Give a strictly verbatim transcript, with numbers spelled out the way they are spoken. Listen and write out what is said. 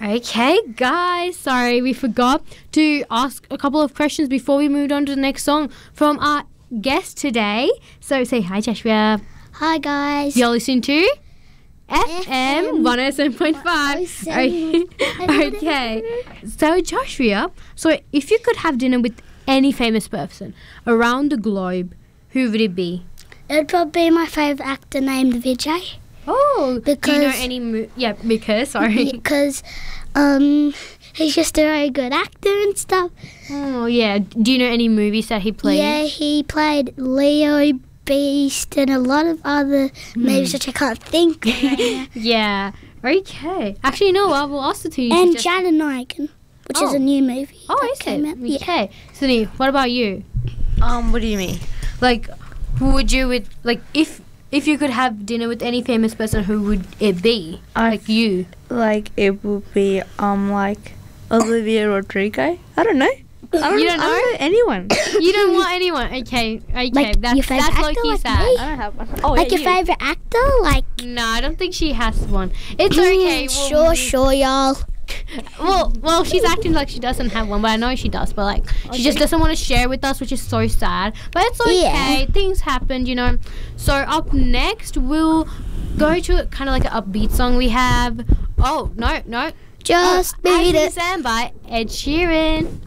Okay, guys. Sorry, we forgot to ask a couple of questions before we moved on to the next song from our guest today. So say hi, Joshua. Hi, guys. You're listening to F M one oh seven point five. Okay. So, Joshua, so if you could have dinner with any famous person around the globe, who would it be? It would probably be my favourite actor named Vijay. Oh, because, do you know any... Mo- yeah, because, sorry. Because um, he's just a very good actor and stuff. Oh, yeah. Do you know any movies that he played? Yeah, he played Leo, Beast, and a lot of other mm. movies which I can't think of right now. Yeah. Okay. Actually, you know what? We'll ask the two. And just... Jananayagan, which oh. is a new movie. Oh, is came it? Out. Okay. Yeah. Sunny, what about you? Um, what do you mean? Like, who would you with... Like, if... If you could have dinner with any famous person, who would it be? I like you? Like it would be um like Olivia Rodrigo. I don't know. I don't, you don't know? I don't know anyone. You don't want anyone? Okay, okay. Like that's your favourite that's actor, low-key like sad. me? I don't have one. Oh, Like yeah, your you. favourite actor? Like... No, I don't think she has one. It's okay. Mm, Well, sure, sure, y'all. Well, well, she's acting like she doesn't have one, but I know she does. But like, she just doesn't want to share with us, which is so sad. But it's okay. Yeah. Things happen, you know. So up next, we'll go to kind of like an upbeat song. We have. Oh no, no. Just oh, beat As We it. Stand by Ed Sheeran.